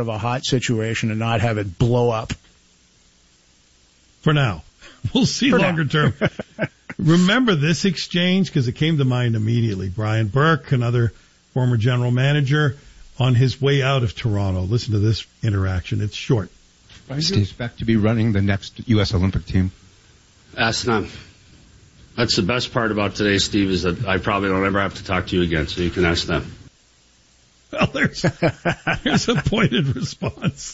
of a hot situation and not have it blow up. For now. We'll see longer term. Remember this exchange? Because it came to mind immediately. Brian Burke, another former general manager, on his way out of Toronto. Listen to this interaction. It's short. When do you expect to be running the next U.S. Olympic team? Ask them. That's the best part about today, Steve, is that I probably don't ever have to talk to you again, so you can ask them. Well, there's a pointed response.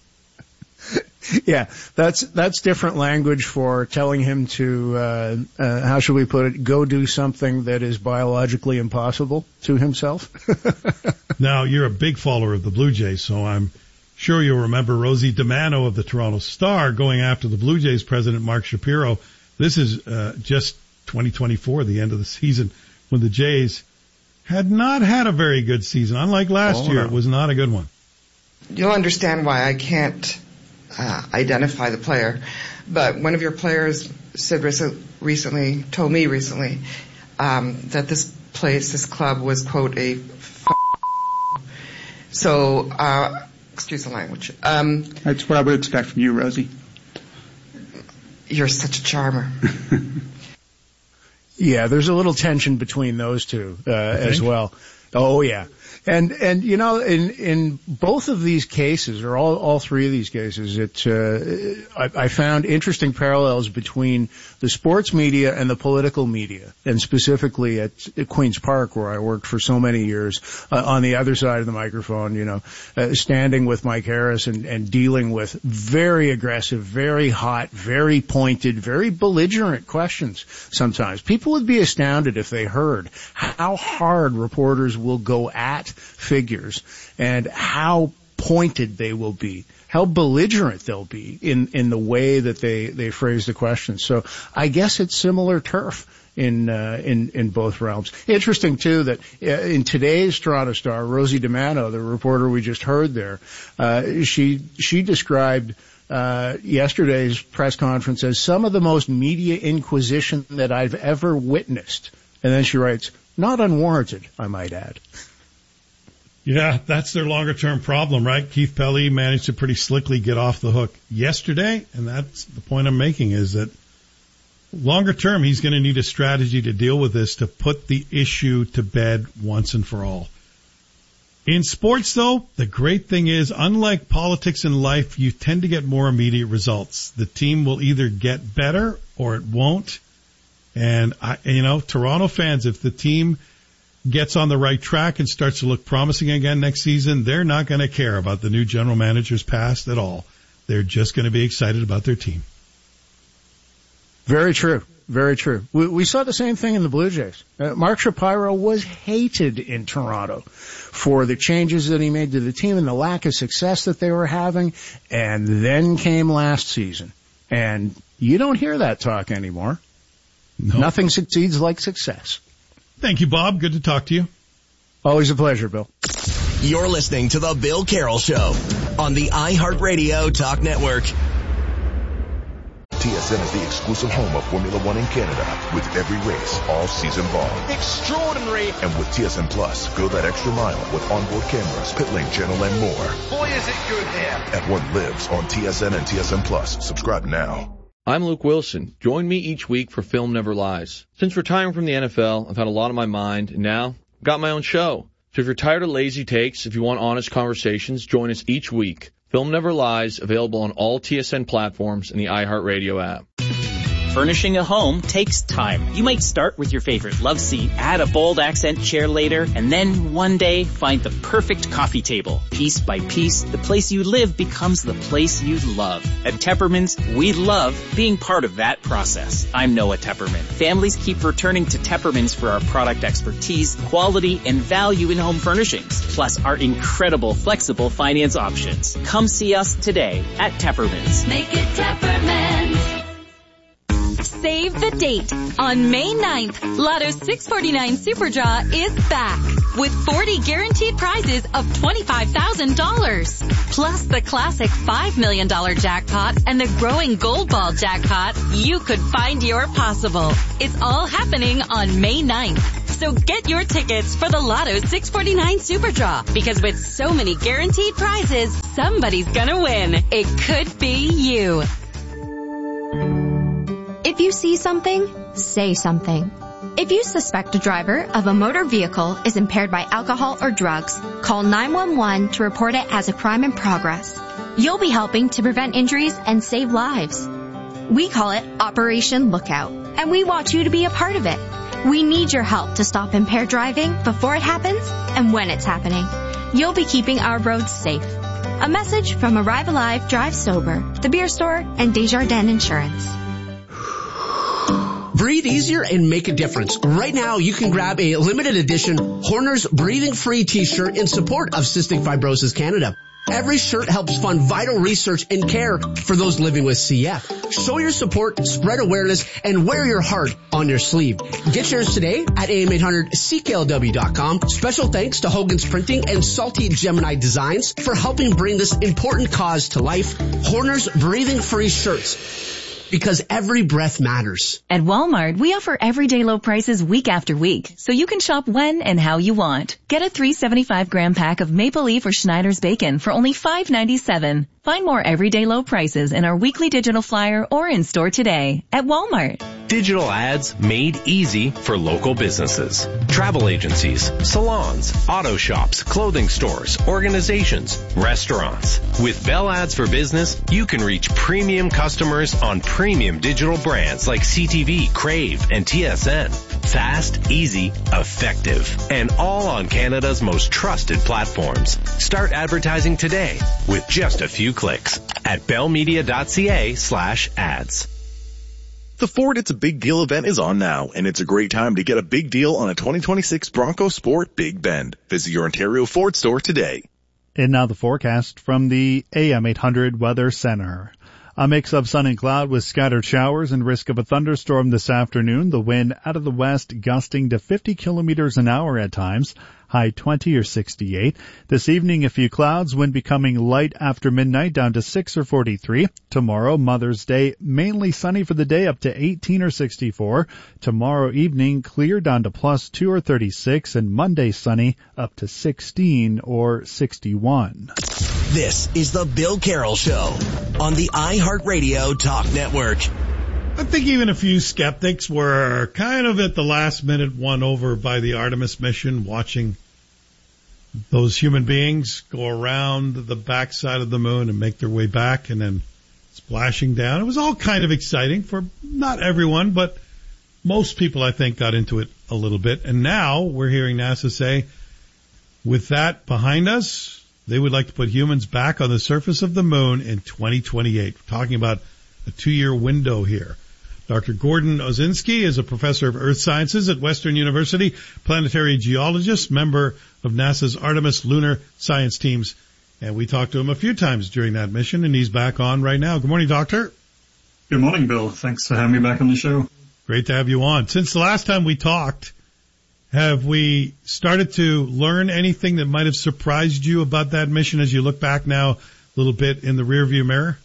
Yeah, that's different language for telling him to, how should we put it, go do something that is biologically impossible to himself. Now, you're a big follower of the Blue Jays, so I'm sure you'll remember Rosie DiManno of the Toronto Star going after the Blue Jays president, Mark Shapiro. This is just 2024, the end of the season, when the Jays had not had a very good season. Unlike last year, It was not a good one. You'll understand why I can't identify the player, but one of your players told me recently that this club was, quote, a so excuse the language. That's what I would expect from you, Rosie. You're such a charmer. Yeah, there's a little tension between those two as well. Oh yeah. And you know, in both of these cases, or all three of these cases, I found interesting parallels between the sports media and the political media, and specifically at Queen's Park, where I worked for so many years, on the other side of the microphone, you know, standing with Mike Harris and dealing with very aggressive, very hot, very pointed, very belligerent questions sometimes. People would be astounded if they heard how hard reporters will go at figures and how pointed they will be, how belligerent they'll be in the way that they phrase the questions. So I guess it's similar turf in both realms. Interesting too that in today's Toronto Star, Rosie DiManno, the reporter we just heard there, she described yesterday's press conference as some of the most media inquisition that I've ever witnessed. And then she writes, not unwarranted, I might add. Yeah, that's their longer-term problem, right? Keith Pelley managed to pretty slickly get off the hook yesterday, and that's the point I'm making, is that longer-term he's going to need a strategy to deal with this, to put the issue to bed once and for all. In sports, though, the great thing is, unlike politics and life, you tend to get more immediate results. The team will either get better or it won't. And, Toronto fans, if the team gets on the right track and starts to look promising again next season, they're not going to care about the new general manager's past at all. They're just going to be excited about their team. Very true. Very true. We saw the same thing in the Blue Jays. Mark Shapiro was hated in Toronto for the changes that he made to the team and the lack of success that they were having. And then came last season. And you don't hear that talk anymore. No. Nothing succeeds like success. Thank you, Bob. Good to talk to you. Always a pleasure, Bill. You're listening to The Bill Carroll Show on the iHeartRadio Talk Network. TSN is the exclusive home of Formula One in Canada, with every race all season long. Extraordinary. And with TSN Plus, go that extra mile with onboard cameras, pit lane channel, and more. Boy, is it good there. At what lives on TSN and TSN Plus. Subscribe now. I'm Luke Wilson. Join me each week for Film Never Lies. Since retiring from the NFL, I've had a lot on my mind, and now I've got my own show. So if you're tired of lazy takes, if you want honest conversations, join us each week. Film Never Lies, available on all TSN platforms and the iHeartRadio app. Furnishing a home takes time. You might start with your favorite love seat, add a bold accent chair later, and then one day find the perfect coffee table. Piece by piece, the place you live becomes the place you love. At Tepperman's, we love being part of that process. I'm Noah Tepperman. Families keep returning to Tepperman's for our product expertise, quality, and value in home furnishings, plus our incredible flexible finance options. Come see us today at Tepperman's. Make it Tepperman's. Save the date. On May 9th, Lotto 649 Super Draw is back with 40 guaranteed prizes of $25,000. Plus the classic $5 million jackpot and the growing Gold Ball jackpot. You could find your possible. It's all happening on May 9th. So get your tickets for the Lotto 649 Super Draw, because with so many guaranteed prizes, somebody's gonna win. It could be you. If you see something, say something. If you suspect a driver of a motor vehicle is impaired by alcohol or drugs, call 911 to report it as a crime in progress. You'll be helping to prevent injuries and save lives. We call it Operation Lookout, and we want you to be a part of it. We need your help to stop impaired driving before it happens and when it's happening. You'll be keeping our roads safe. A message from Arrive Alive, Drive Sober, The Beer Store, and Desjardins Insurance. Breathe easier and make a difference. Right now, you can grab a limited edition Horner's Breathing Free t-shirt in support of Cystic Fibrosis Canada. Every shirt helps fund vital research and care for those living with CF. Show your support, spread awareness, and wear your heart on your sleeve. Get yours today at AM800CKLW.com. Special thanks to Hogan's Printing and Salty Gemini Designs for helping bring this important cause to life. Horner's Breathing Free shirts. Because every breath matters. At Walmart, we offer everyday low prices week after week, so you can shop when and how you want. Get a 375-gram pack of Maple Leaf or Schneider's bacon for only $5.97. Find more everyday low prices in our weekly digital flyer or in store today at Walmart. Digital ads made easy for local businesses. Travel agencies, salons, auto shops, clothing stores, organizations, restaurants. With Bell Ads for Business, you can reach premium customers on premium digital brands like CTV, Crave, and TSN. Fast, easy, effective, and all on Canada's most trusted platforms. Start advertising today with just a few clicks at bellmedia.ca/ads. The Ford It's a Big Deal event is on now, and it's a great time to get a big deal on a 2026 Bronco Sport Big Bend. Visit your Ontario Ford store today. And now the forecast from the AM 800 Weather Center. A mix of sun and cloud with scattered showers and risk of a thunderstorm this afternoon. The wind out of the west gusting to 50 kilometers an hour at times. High 20 or 68. This evening, a few clouds, wind becoming light after midnight down to 6 or 43. Tomorrow, Mother's Day, mainly sunny for the day up to 18 or 64. Tomorrow evening, clear down to +2 or 36. And Monday, sunny up to 16 or 61. This is the Bill Carroll Show on the iHeartRadio Talk Network. I think even a few skeptics were kind of at the last minute won over by the Artemis mission, watching those human beings go around the backside of the moon and make their way back and then splashing down. It was all kind of exciting for not everyone, but most people, I think, got into it a little bit. And now we're hearing NASA say, with that behind us, they would like to put humans back on the surface of the moon in 2028. We're talking about a 2-year window here. Dr. Gordon Owsinski is a professor of earth sciences at Western University, planetary geologist, member of NASA's Artemis lunar science teams. And we talked to him a few times during that mission, and he's back on right now. Good morning, Doctor. Good morning, Bill. Thanks for having me back on the show. Great to have you on. Since the last time we talked, have we started to learn anything that might have surprised you about that mission as you look back now a little bit in the rearview mirror?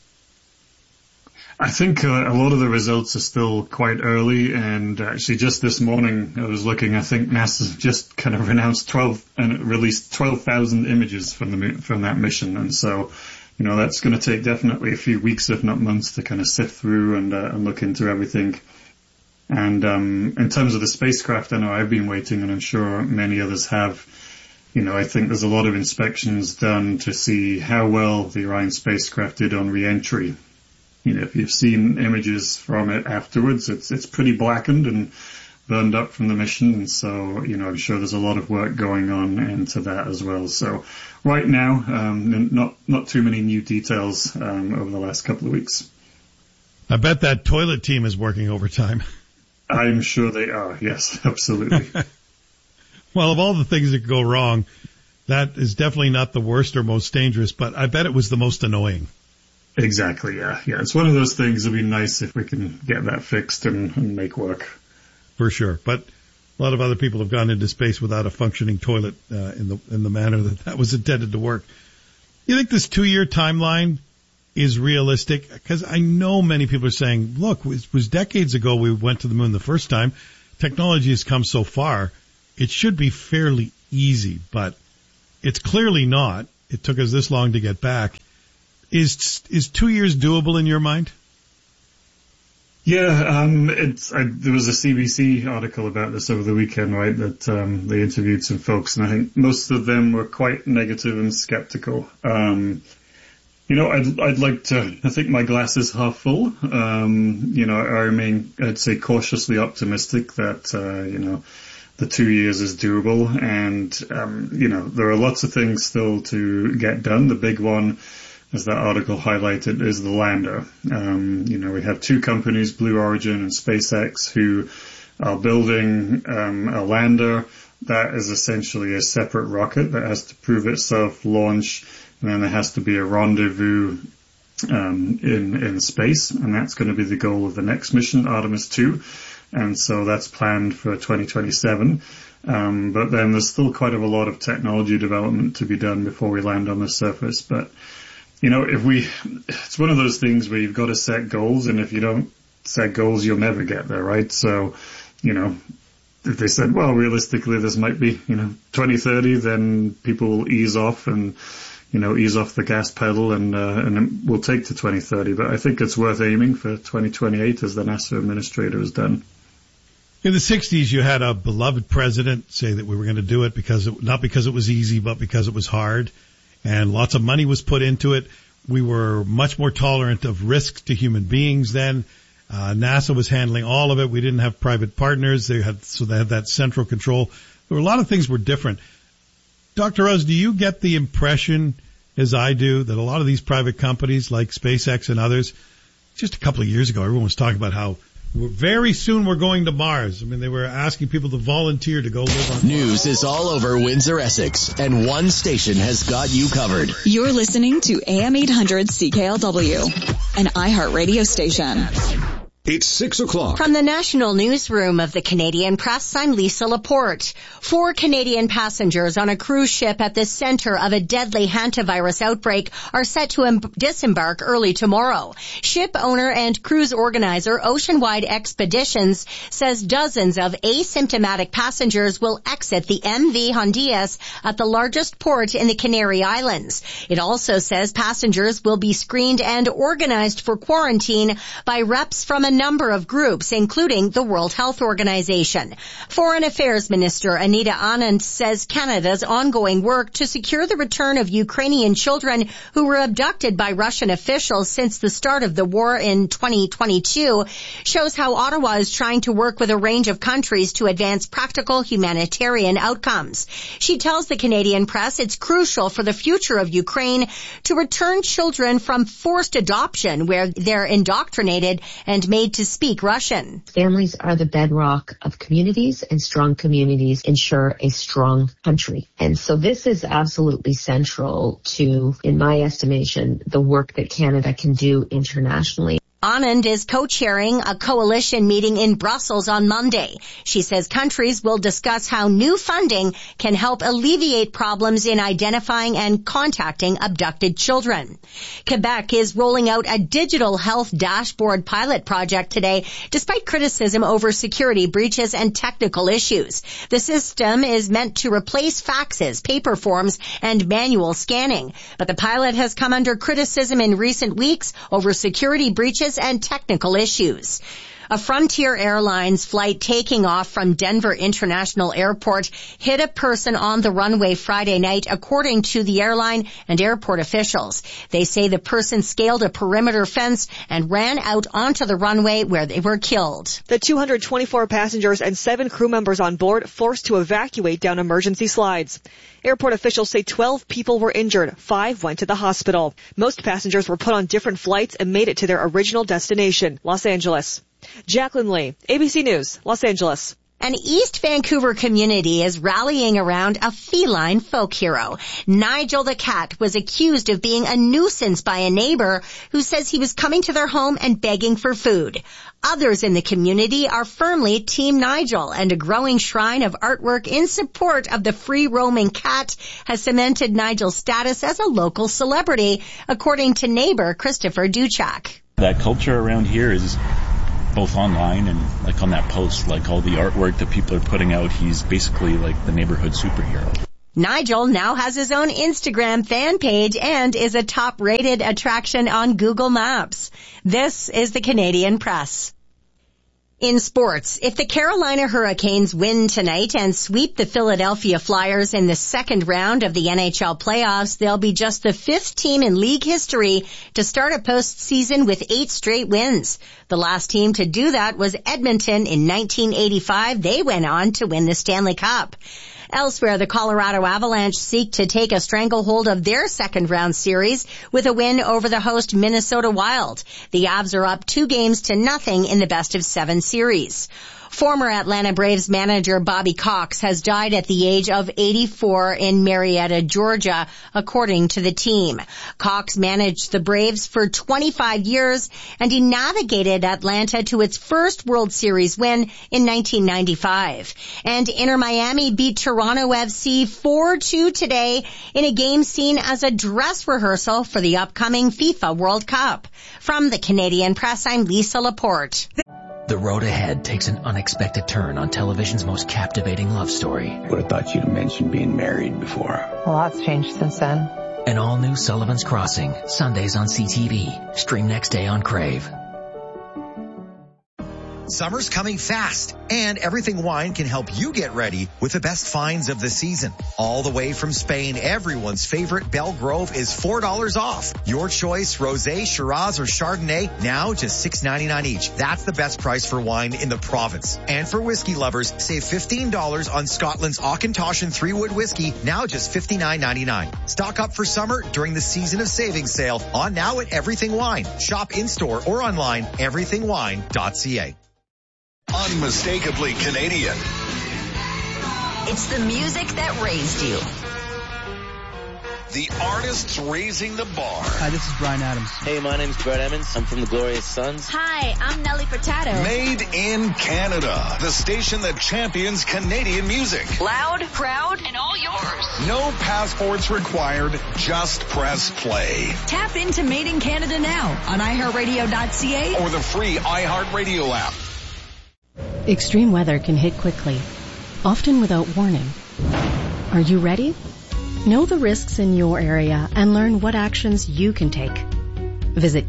I think a lot of the results are still quite early, and actually just this morning I was looking, I think NASA just kind of announced released 12,000 images from that mission, and so, that's going to take definitely a few weeks, if not months, to kind of sift through and look into everything. And in terms of the spacecraft, I know I've been waiting, and I'm sure many others have. I think there's a lot of inspections done to see how well the Orion spacecraft did on re-entry. If you've seen images from it afterwards, it's pretty blackened and burned up from the mission. And so, I'm sure there's a lot of work going on into that as well. So right now, not too many new details over the last couple of weeks. I bet that toilet team is working overtime. I'm sure they are. Yes, absolutely. Well, of all the things that could go wrong, that is definitely not the worst or most dangerous, but I bet it was the most annoying. Exactly, yeah. It's one of those things that would be nice if we can get that fixed and make work. For sure. But a lot of other people have gone into space without a functioning toilet in the manner that was intended to work. You think this 2-year timeline is realistic? Because I know many people are saying, look, it was decades ago we went to the moon the first time. Technology has come so far. it should be fairly easy, but it's clearly not. It took us this long to get back. Is 2 years doable in your mind? Yeah, there was a CBC article about this over the weekend, right, that they interviewed some folks, and I think most of them were quite negative and skeptical. I'd like to, I think my glass is half full. I remain, I'd say, cautiously optimistic that, the 2 years is doable, and, there are lots of things still to get done. The big one, as that article highlighted, is the lander. We have two companies, Blue Origin and SpaceX, who are building a lander that is essentially a separate rocket that has to prove itself, launch, and then there has to be a rendezvous in space, and that's going to be the goal of the next mission, Artemis 2, and so that's planned for 2027. But then there's still quite a lot of technology development to be done before we land on the surface. But it's one of those things where you've got to set goals, and if you don't set goals, you'll never get there, right? So, if they said, well, realistically, this might be, 2030, then people will ease off and, ease off the gas pedal and it will take to 2030. But I think it's worth aiming for 2028, as the NASA administrator has done. In the 60s, you had a beloved president say that we were going to do it not because it was easy, but because it was hard. And lots of money was put into it. We were much more tolerant of risk to human beings then. NASA was handling all of it. We didn't have private partners. They had that central control. There were a lot of things were different. Dr. Rose, do you get the impression, as I do, that a lot of these private companies like SpaceX and others, just a couple of years ago, everyone was talking about how very soon we're going to Mars. I mean, they were asking people to volunteer to go live on Mars. News is all over Windsor, Essex, and one station has got you covered. You're listening to AM 800 CKLW, an iHeart radio station. It's 6 o'clock. From the National Newsroom of the Canadian Press, I'm Lisa Laporte. 4 Canadian passengers on a cruise ship at the center of a deadly hantavirus outbreak are set to disembark early tomorrow. Ship owner and cruise organizer Oceanwide Expeditions says dozens of asymptomatic passengers will exit the MV Hondias at the largest port in the Canary Islands. It also says passengers will be screened and organized for quarantine by reps from a number of groups, including the World Health Organization. Foreign Affairs Minister Anita Anand says Canada's ongoing work to secure the return of Ukrainian children who were abducted by Russian officials since the start of the war in 2022 shows how Ottawa is trying to work with a range of countries to advance practical humanitarian outcomes. She tells the Canadian Press it's crucial for the future of Ukraine to return children from forced adoption where they're indoctrinated and made to speak Russian. Families are the bedrock of communities, and strong communities ensure a strong country. And so this is absolutely central to, in my estimation, the work that Canada can do internationally. Anand is co-chairing a coalition meeting in Brussels on Monday. She says countries will discuss how new funding can help alleviate problems in identifying and contacting abducted children. Quebec is rolling out a digital health dashboard pilot project today, despite criticism over security breaches and technical issues. The system is meant to replace faxes, paper forms, and manual scanning. But the pilot has come under criticism in recent weeks over security breaches and technical issues. A Frontier Airlines flight taking off from Denver International Airport hit a person on the runway Friday night, according to the airline and airport officials. They say the person scaled a perimeter fence and ran out onto the runway where they were killed. The 224 passengers and 7 crew members on board forced to evacuate down emergency slides. Airport officials say 12 people were injured. 5 went to the hospital. Most passengers were put on different flights and made it to their original destination, Los Angeles. Jacqueline Lee, ABC News, Los Angeles. An East Vancouver community is rallying around a feline folk hero. Nigel the cat was accused of being a nuisance by a neighbor who says he was coming to their home and begging for food. Others in the community are firmly Team Nigel, and a growing shrine of artwork in support of the free-roaming cat has cemented Nigel's status as a local celebrity, according to neighbor Christopher Duchak. That culture around here is both online and like on that post, like all the artwork that people are putting out, he's basically like the neighborhood superhero. Nigel now has his own Instagram fan page and is a top-rated attraction on Google Maps. This is the Canadian Press. In sports, if the Carolina Hurricanes win tonight and sweep the Philadelphia Flyers in the second round of the NHL playoffs, they'll be just the 5th team in league history to start a postseason with 8 straight wins. The last team to do that was Edmonton in 1985. They went on to win the Stanley Cup. Elsewhere, the Colorado Avalanche seek to take a stranglehold of their second-round series with a win over the host Minnesota Wild. The Avs are up 2-0 in the best-of-7 series. Former Atlanta Braves manager Bobby Cox has died at the age of 84 in Marietta, Georgia, according to the team. Cox managed the Braves for 25 years, and he navigated Atlanta to its first World Series win in 1995. And Inter Miami beat Toronto FC 4-2 today in a game seen as a dress rehearsal for the upcoming FIFA World Cup. From the Canadian Press, I'm Lisa Laporte. The road ahead takes an unexpected turn on television's most captivating love story. Would have thought you'd have mentioned being married before. A lot's changed since then. An all-new Sullivan's Crossing, Sundays on CTV. Stream next day on Crave. Summer's coming fast, and Everything Wine can help you get ready with the best finds of the season. All the way from Spain, everyone's favorite Belle Grove is $4 off. Your choice, Rosé, Shiraz, or Chardonnay, now just $6.99 each. That's the best price for wine in the province. And for whiskey lovers, save $15 on Scotland's Auchentoshan 3-Wood whiskey, now just $59.99. Stock up for summer during the Season of Savings sale on now at Everything Wine. Shop in-store or online, everythingwine.ca. Unmistakably Canadian. It's the music that raised you. The artists raising the bar. Hi, this is Bryan Adams. Hey, my name's Brett Emmons. I'm from the Glorious Sons. Hi, I'm Nelly Furtado. Made in Canada. The station that champions Canadian music. Loud, proud, and all yours. No passports required. Just press play. Tap into Made in Canada now on iHeartRadio.ca or the free iHeartRadio app. Extreme weather can hit quickly, often without warning. Are you ready? Know the risks in your area and learn what actions you can take. Visit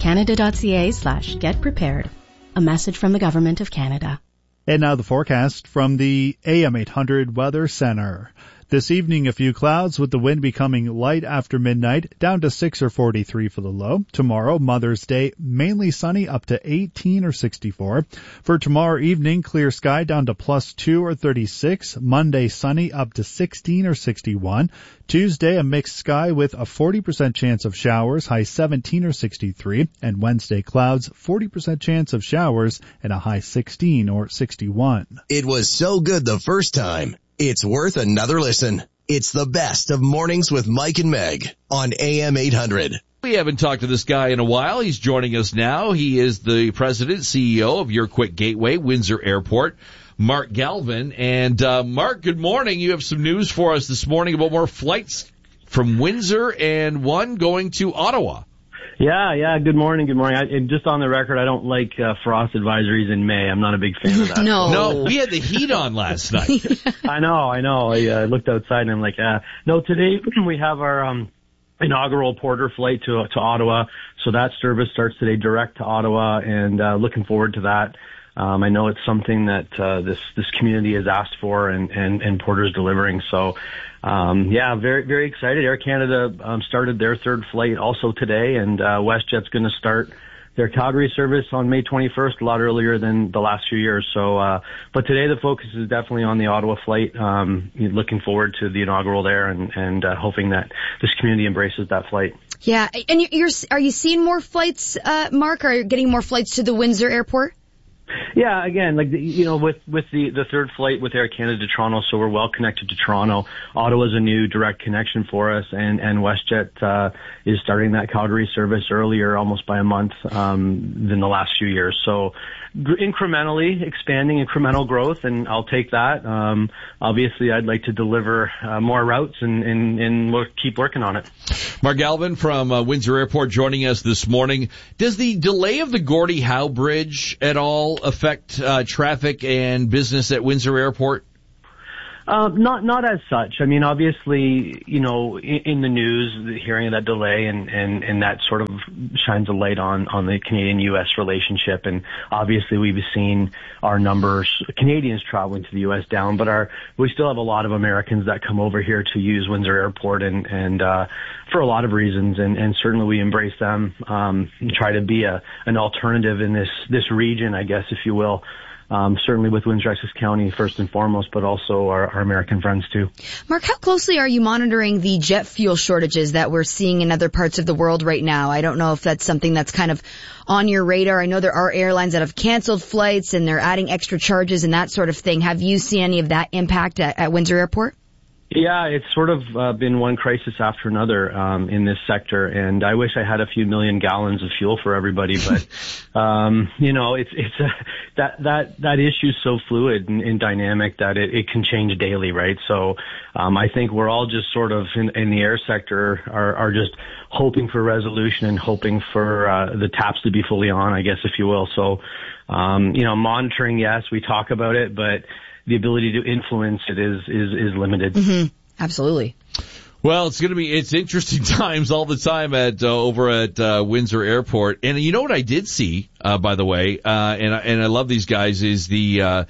canada.ca/getprepared. A message from the Government of Canada. And now the forecast from the AM 800 Weather Center. This evening, a few clouds with the wind becoming light after midnight, down to 6 or 43 for the low. Tomorrow, Mother's Day, mainly sunny, up to 18 or 64. For tomorrow evening, clear sky down to +2 or 36. Monday, sunny, up to 16 or 61. Tuesday, a mixed sky with a 40% chance of showers, high 17 or 63. And Wednesday, clouds, 40% chance of showers, and a high 16 or 61. It was so good the first time. It's worth another listen. It's the best of Mornings with Mike and Meg on AM 800. We haven't talked to this guy in a while. He's joining us now. He is the president, CEO of Your Quick Gateway, Windsor Airport, Mark Galvin. And Mark, good morning. You have some news for us this morning about more flights from Windsor and one going to Ottawa. Yeah. Good morning. Just on the record, I don't like frost advisories in May. I'm not a big fan of that. No, we had the heat on last night. I know. I looked outside and I'm like, no, today we have our inaugural Porter flight to Ottawa. So that service starts today direct to Ottawa, and looking forward to that. I know it's something that this community has asked for, and Porter's delivering. So very, very excited. Air Canada started their third flight also today, and WestJet's going to start their Calgary service on May 21st, a lot earlier than the last few years. So, but today the focus is definitely on the Ottawa flight. Looking forward to the inaugural there, and hoping that this community embraces that flight. Yeah, and are you seeing more flights, Mark? Are you getting more flights to the Windsor airport? Yeah, again, with the third flight with Air Canada to Toronto, so we're well connected to Toronto. Ottawa's a new direct connection for us, and WestJet is starting that Calgary service earlier, almost by a month, than the last few years. So incrementally expanding, incremental growth, and I'll take that. Obviously, I'd like to deliver more routes, and we'll keep working on it. Mark Galvin from Windsor Airport joining us this morning. Does the delay of the Gordie Howe Bridge at all affect traffic and business at Windsor Airport? Not as such. I mean, obviously, in the news, hearing of that delay and that sort of shines a light on the Canadian-U.S. relationship. And obviously, we've seen our numbers, Canadians traveling to the U.S. down, but we still have a lot of Americans that come over here to use Windsor Airport and for a lot of reasons. And certainly we embrace them, and try to be an alternative in this region, I guess, if you will. Certainly with Windsor Essex County first and foremost, but also our American friends too. Mark, how closely are you monitoring the jet fuel shortages that we're seeing in other parts of the world right now? I don't know if that's something that's kind of on your radar. I know there are airlines that have canceled flights and they're adding extra charges and that sort of thing. Have you seen any of that impact at Windsor Airport? Yeah, it's sort of been one crisis after another in this sector, and I wish I had a few million gallons of fuel for everybody, but that issue is so fluid and dynamic that it can change daily, right? So I think we're all just sort of in the air sector are just hoping for resolution and hoping for the taps to be fully on, I guess, if you will. So monitoring, yes, we talk about it, but the ability to influence it is limited. Mm-hmm. Absolutely. Well, it's interesting times all the time over at Windsor Airport. And you know what I did see, by the way, and I love these guys, is the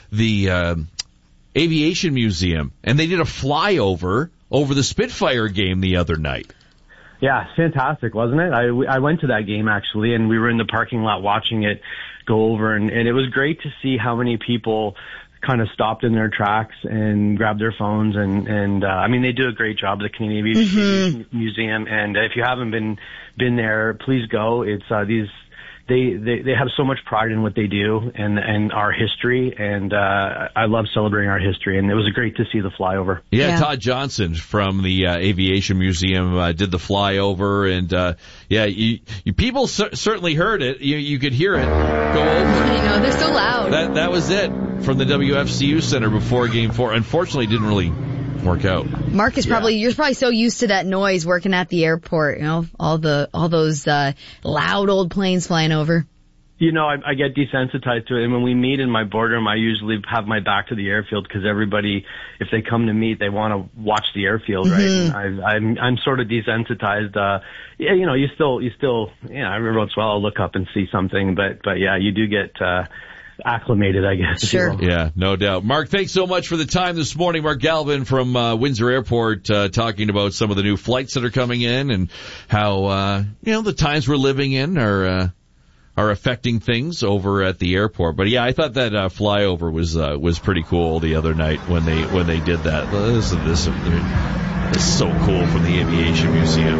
Aviation Museum. And they did a flyover over the Spitfire game the other night. Yeah, fantastic, wasn't it? I went to that game actually, and we were in the parking lot watching it go over, and it was great to see how many people kind of stopped in their tracks and grabbed their phones and I mean, they do a great job, the Canadian Aviation Museum, and if you haven't been there, please go. It's they have so much pride in what they do and our history, and I love celebrating our history, and it was great to see the flyover. Yeah. Todd Johnson from the Aviation Museum did the flyover, and you people certainly heard it. You could hear it go over. They're so loud. That was it from the WFCU Center before Game 4. Unfortunately, it didn't really work out. Mark is you're probably so used to that noise working at the airport, all those loud old planes flying over. I get desensitized to it, and when we meet in my boardroom, I usually have my back to the airfield because everybody, if they come to meet, they want to watch the airfield, right? I'm sort of desensitized. You still, every once in a while I'll look up and see something, but yeah, you do get acclimated, I guess. Sure. Yeah, no doubt. Mark, thanks so much for the time this morning. Mark Galvin from Windsor Airport talking about some of the new flights that are coming in and how the times we're living in are affecting things over at the airport. But yeah, I thought that flyover was pretty cool the other night when they did that. This is so cool from the Aviation Museum.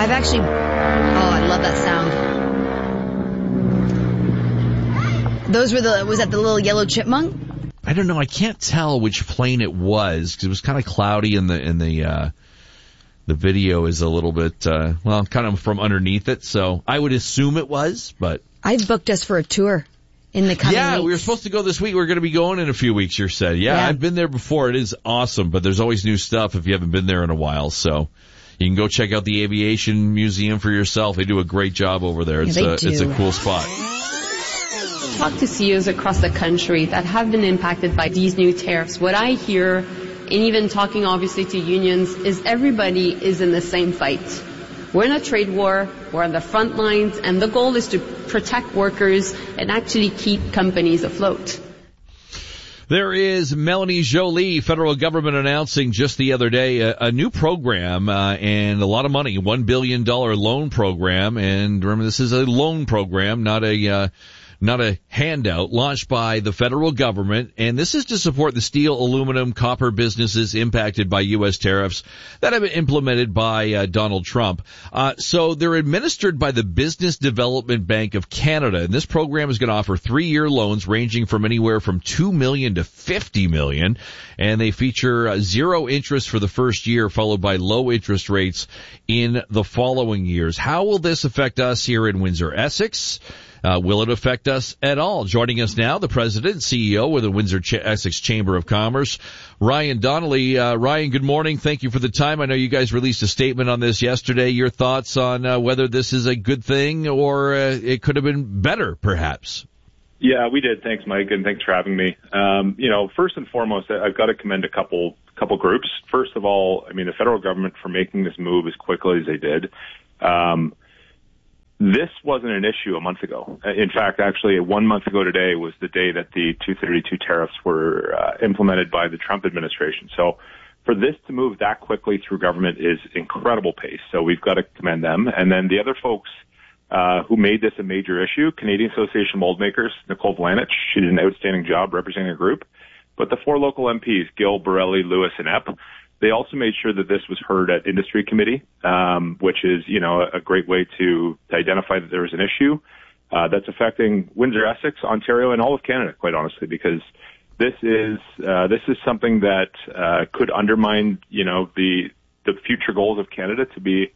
I love that sound. Those was that the little yellow chipmunk? I don't know. I can't tell which plane it was because it was kind of cloudy and the video is a little bit, kind of from underneath it. So I would assume it was, but. I've booked us for a tour in the coming weeks. We were supposed to go this week. We're going to be going in a few weeks, you said. Yeah, I've been there before. It is awesome, but there's always new stuff if you haven't been there in a while. So you can go check out the Aviation Museum for yourself. They do a great job over there. It's a cool spot. Talk to CEOs across the country that have been impacted by these new tariffs. What I hear, and even talking obviously to unions, is everybody is in the same fight. We're in a trade war, we're on the front lines, and the goal is to protect workers and actually keep companies afloat. There is Melanie Joly, federal government announcing just the other day a new program and a lot of money, $1 billion loan program. And remember, this is a loan program, not a handout, launched by the federal government, and this is to support the steel, aluminum, copper businesses impacted by U.S. tariffs that have been implemented by Donald Trump. So they're administered by the Business Development Bank of Canada, and this program is going to offer 3-year loans ranging from anywhere from $2 million to $50 million, and they feature zero interest for the first year, followed by low interest rates in the following years. How will this affect us here in Windsor, Essex? Will it affect us at all? Joining us now, the president and CEO with the Windsor Essex Chamber of Commerce, Ryan Donnelly. Ryan, good morning. Thank you for the time. I know you guys released a statement on this yesterday. Your thoughts on whether this is a good thing or it could have been better, perhaps? Yeah, we did. Thanks, Mike, and thanks for having me. First and foremost, I've got to commend a couple groups. First of all, I mean, the federal government for making this move as quickly as they did. This wasn't an issue a month ago. In fact, actually, 1 month ago today was the day that the 232 tariffs were implemented by the Trump administration. So for this to move that quickly through government is incredible pace. So we've got to commend them. And then the other folks who made this a major issue, Canadian Association of Mold Makers, Nicole Vlanich, she did an outstanding job representing a group. But the 4 local MPs, Gill, Borelli, Lewis, and Epp, they also made sure that this was heard at industry committee, which is, a great way to identify that there is an issue that's affecting Windsor-Essex, Ontario, and all of Canada, quite honestly, because this is something that could undermine, the future goals of Canada to be,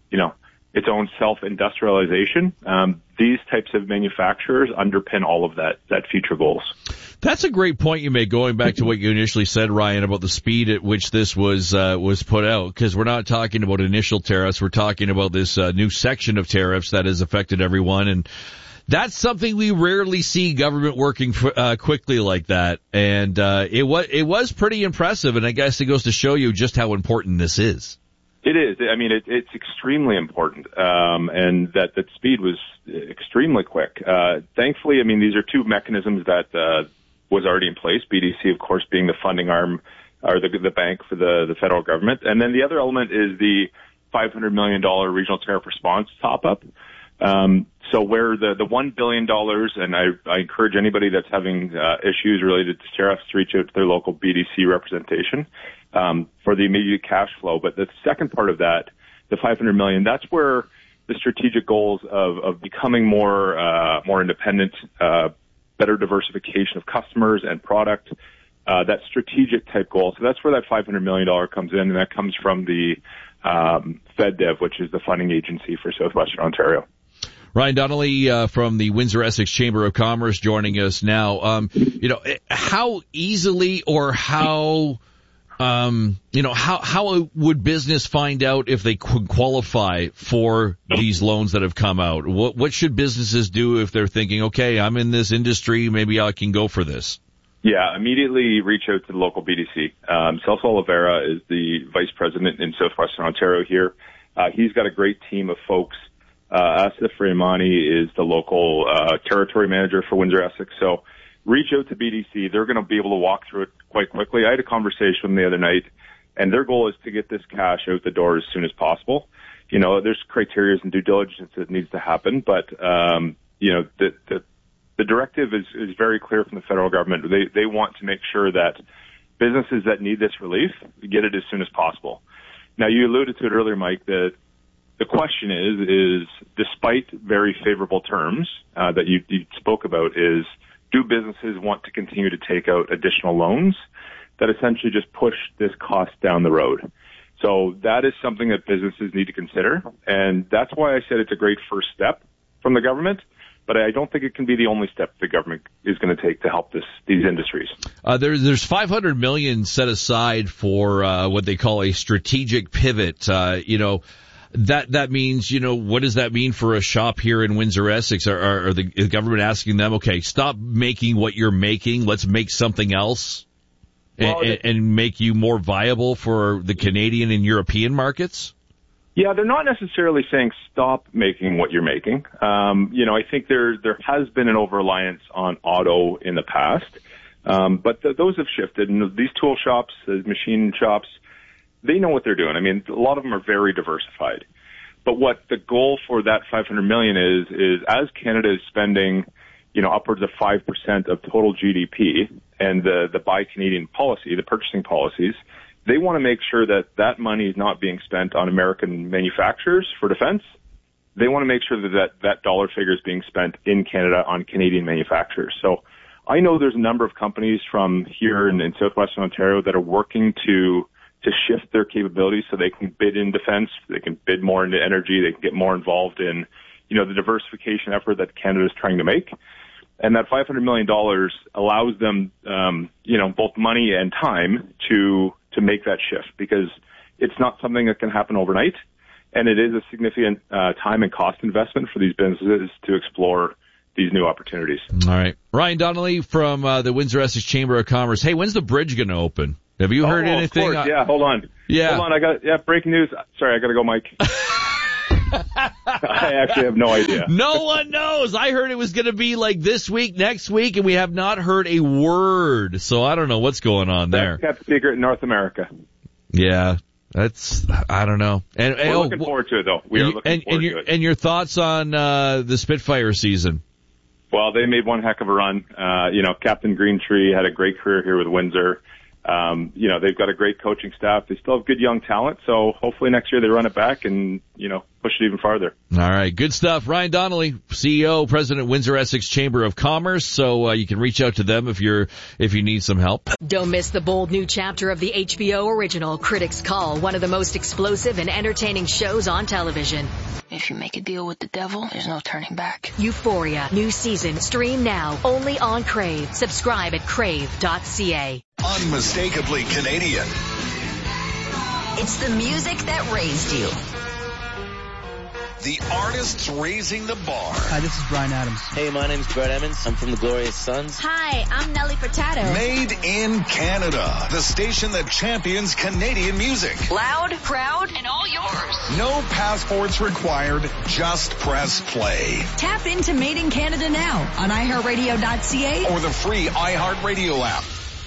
its own self-industrialization. These types of manufacturers underpin all of that future goals. That's a great point you made, going back to what you initially said, Ryan, about the speed at which this was put out, because we're not talking about initial tariffs. We're talking about this new section of tariffs that has affected everyone, and that's something we rarely see government working quickly like that. And it was pretty impressive, and I guess it goes to show you just how important this is. It is. I mean, it's extremely important, and that speed was extremely quick. Thankfully, I mean, these are two mechanisms that was already in place. BDC, of course, being the funding arm or the bank for the federal government, and then the other element is the $500 million regional tariff response top-up. So where the $1 billion, and I encourage anybody that's having issues related to tariffs to reach out to their local BDC representation for the immediate cash flow. But the second part of that, the $500 million, that's where the strategic goals of becoming more independent, better diversification of customers and product, that strategic type goal. So that's where that $500 million comes in, and that comes from the FedDev, which is the funding agency for Southwestern Ontario. Ryan Donnelly from the Windsor-Essex Chamber of Commerce joining us now. How easily or how would business find out if they could qualify for these loans that have come out? What should businesses do if they're thinking, okay, I'm in this industry, maybe I can go for this? Yeah, immediately reach out to the local BDC. Celso Oliveira is the vice president in Southwestern Ontario here. He's got a great team of folks. Asif Rahmani is the local territory manager for Windsor-Essex. So reach out to BDC. They're going to be able to walk through it quite quickly. I had a conversation with them the other night, and their goal is to get this cash out the door as soon as possible. There's criteria and due diligence that needs to happen, but the directive is very clear from the federal government. They want to make sure that businesses that need this relief get it as soon as possible. Now, you alluded to it earlier, Mike, that the question is despite very favorable terms that you spoke about, is do businesses want to continue to take out additional loans that essentially just push this cost down the road? So that is something that businesses need to consider, and that's why I said it's a great first step from the government. But I don't think it can be the only step the government is going to take to help these industries. There's $500 million set aside for what they call a strategic pivot. That means, what does that mean for a shop here in Windsor-Essex? Are the government asking them, okay, stop making what you're making, let's make something else and make you more viable for the Canadian and European markets? Yeah, they're not necessarily saying stop making what you're making. I think there has been an over-reliance on auto in the past, but those have shifted. And these tool shops, the machine shops, they know what they're doing. I mean, a lot of them are very diversified. But what the goal for that $500 million is as Canada is spending, upwards of 5% of total GDP, and the Buy Canadian policy, the purchasing policies, they want to make sure that money is not being spent on American manufacturers for defense. They want to make sure that dollar figure is being spent in Canada on Canadian manufacturers. So I know there's a number of companies from here in Southwestern Ontario that are working to shift their capabilities so they can bid in defense, they can bid more into energy, they can get more involved in, the diversification effort that Canada is trying to make. And that $500 million allows them, both money and time to make that shift, because it's not something that can happen overnight. And it is a significant time and cost investment for these businesses to explore these new opportunities. All right. Ryan Donnelly from the Windsor-Essex Chamber of Commerce. Hey, when's the bridge going to open? Have you heard anything? Of course. Yeah, hold on. Yeah. Hold on, breaking news. Sorry, I got to go, Mike. I actually have no idea. No one knows. I heard it was going to be like this week, next week, and we have not heard a word. So I don't know what's going on there. Kept secret in North America. Yeah. I don't know. And we're looking forward to it, though. We are looking forward to it. And your thoughts on the Spitfire season? Well, they made one heck of a run. Captain Greentree had a great career here with Windsor. They've got a great coaching staff. They still have good young talent, so hopefully next year they run it back and, push it even farther. All right, good stuff. Ryan Donnelly, CEO, President, Windsor-Essex Chamber of Commerce. So you can reach out to them if you need some help. Don't miss the bold new chapter of the HBO original Critics Call, one of the most explosive and entertaining shows on television. If you make a deal with the devil, there's no turning back. Euphoria, new season, stream now, only on Crave. Subscribe at crave.ca. Unmistakably Canadian. It's the music that raised you. The artists raising the bar. Hi, this is Bryan Adams. Hey, my name's Brett Emmons. I'm from the Glorious Sons. Hi, I'm Nelly Furtado. Made in Canada. The station that champions Canadian music. Loud, proud, and all yours. No passports required. Just press play. Tap into Made in Canada now on iHeartRadio.ca or the free iHeartRadio app.